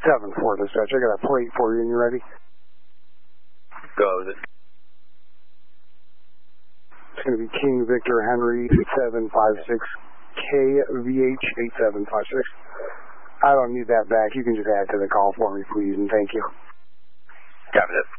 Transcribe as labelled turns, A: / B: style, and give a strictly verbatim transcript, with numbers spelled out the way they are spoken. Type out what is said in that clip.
A: seven four dispatch. I got a plate for you, and you ready?
B: Go with it.
A: It's going to be King Victor Henry seven five six K V H eight seven five six. I don't need that back. You can just add to the call for me, please, and thank you.
B: Copy that.